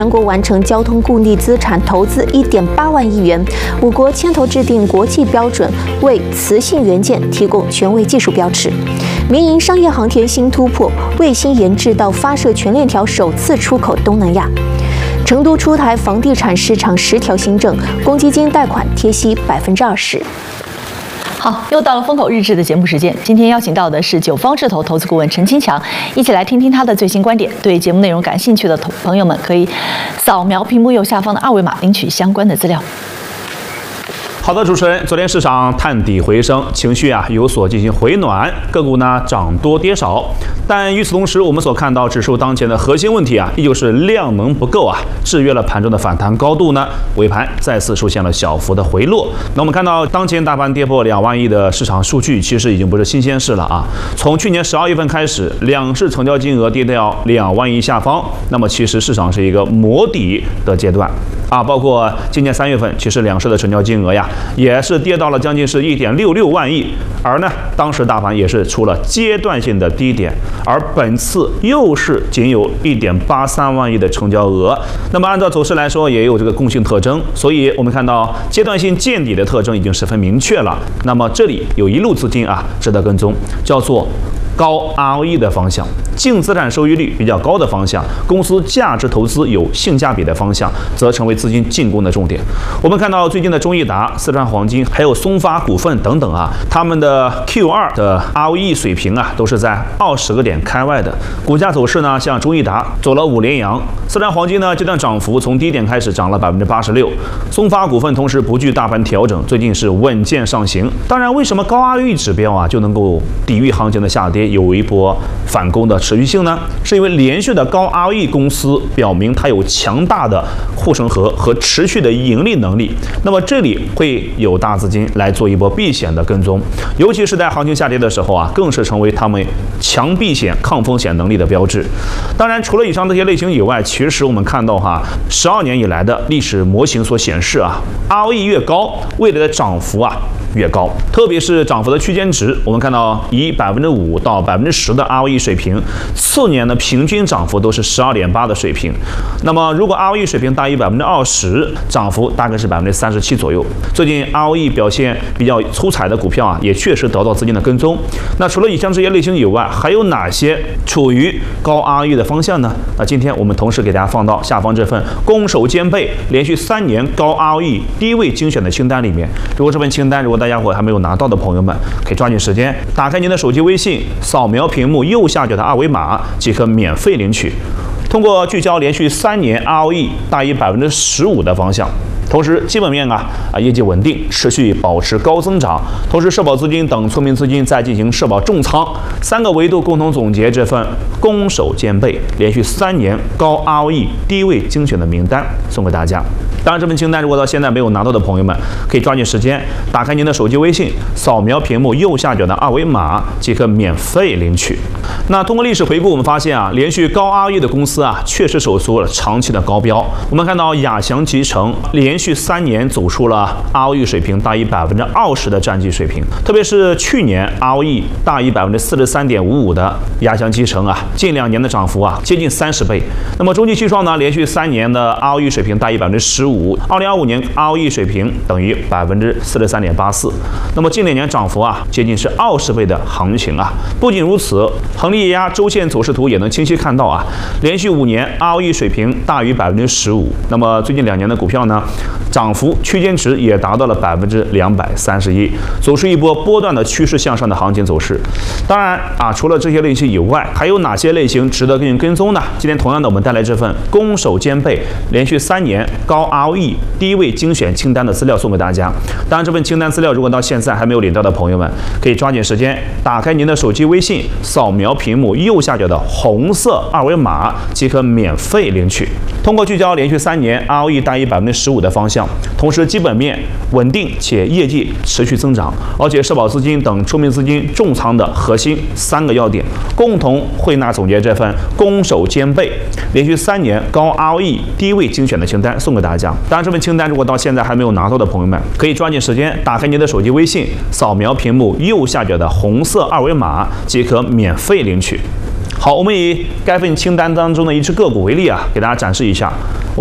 韩国完成交通固定资产投资1.8万亿元，我国牵头制定国际标准，为磁性元件提供权威技术标志。民营商业航天新突破，卫星研制到发射全链条首次出口东南亚。成都出台房地产市场10条新政，公积金贷款贴息20%。 好，又到了风口日志的节目时间。今天邀请到的是九方智投投资顾问陈清强，一起来听听他的最新观点。对节目内容感兴趣的朋友们，可以扫描屏幕右下方的二维码领取相关的资料。 好的，主持人，昨天市场探底回升，情绪有所进行回暖，个股呢涨多跌少。但与此同时，我们所看到指数当前的核心问题依旧是量能不够制约了盘中的反弹高度呢。尾盘再次出现了小幅的回落。那我们看到当前大盘跌破2万亿的市场数据，其实已经不是新鲜事了从去年12月份开始，两市成交金额跌到2万亿下方，那么其实市场是一个磨底的阶段包括今年3月份，其实两市的成交金额也是跌到了将近是1.66万亿，而呢，当时大盘也是出了阶段性的低点，而本次又是仅有1.83万亿的成交额。那么按照走势来说，也有这个共性特征，所以我们看到阶段性见底的特征已经十分明确了。那么这里有一路资金值得跟踪，叫做高 ROE 的方向，净资产收益率比较高的方向，公司价值投资有性价比的方向，则成为资金进攻的重点。我们看到最近的中益达、四川黄金，还有松发股份等等他们的 Q2 的 ROE 水平都是在20个点开外的。股价走势呢，像中益达走了5连阳，四川黄金呢这段涨幅从低点开始涨了86%，松发股份同时不惧大盘调整，最近是稳健上行。当然，为什么高 ROE 指标就能够抵御行情的下跌，有一波反攻的持续性呢？是因为连续的高 ROE 公司表明它有强大的护城河和持续的盈利能力。那么这里会有大资金来做一波避险的跟踪，尤其是在行情下跌的时候更是成为他们强避险、抗风险能力的标志。当然，除了以上这些类型以外，其实我们看到12年以来的历史模型所显示ROE 越高，未来的涨幅越高，特别是涨幅的区间值，我们看到以5%到10%的 ROE 水平，次年的平均涨幅都是12.8%的水平。那么如果 ROE 水平大于20%，涨幅大概是37%左右。最近 ROE 表现比较出彩的股票也确实得到资金的跟踪。那除了以上这些类型以外，还有哪些处于高 ROE 的方向呢？那今天我们同时给大家放到下方这份攻守兼备、连续3年高 ROE 低位精选的清单里面。如果这份清单大家伙还没有拿到的朋友们，可以抓紧时间打开您的手机微信，扫描屏幕右下角的二维码即可免费领取。通过聚焦连续3年 ROE 大于15%的方向，同时基本面业绩稳定，持续保持高增长，同时社保资金等聪明资金在进行社保重仓，3个维度共同总结这份攻守兼备、连续3年高 ROE 低位精选的名单送给大家。当然，这份清单如果到现在没有拿到的朋友们，可以抓紧时间打开您的手机微信，扫描屏幕右下角的二维码即可免费领取。那通过历史回顾，我们发现连续高 ROE 的公司确实走出了长期的高标。我们看到亚翔集成连续3年走出了 ROE 水平大于20%的战绩水平，特别是去年 ROE 大于43.55%的亚翔集成近2年的涨幅接近30倍。那么中汽汽创呢，连续3年的 ROE 水平大于15%，2025年 ROE 水平等于43.84%。那么近2年涨幅接近是20倍的行情不仅如此，恒力液压周线走势图也能清晰看到连续5年 ROE 水平大于15%。那么最近2年的股票呢，涨幅区间值也达到了231%，走出一波波段的趋势向上的行情走势。当然除了这些类型以外，还有哪些类型值得跟踪呢？今天同样的，我们带来这份攻守兼备、连续3年高 ROE 低位精选清单的资料送给大家。当然，这份清单资料如果到现在还没有领到的朋友们，可以抓紧时间打开您的手机微信，扫描屏幕右下角的红色二维码即可免费领取。通过聚焦连续3年 ROE 大于15%的方向，同时基本面稳定且业绩持续增长，而且社保资金等出名资金重仓的核心3个要点，共同汇纳总结这份攻守兼备、连续3年高 ROE 低位精选的清单送给大家。当然，这份清单如果到现在还没有拿到的朋友们，可以抓紧时间打开您的手机微信，扫描屏幕右下角的红色二维码即可免费领取。 好，我们以该份清单当中的一只个股为例啊，给大家展示一下。